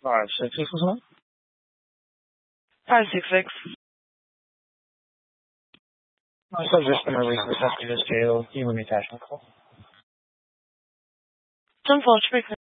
566 was on? 566. Subject's been released from custody of this jail. You will be attached on call. 政府frequency.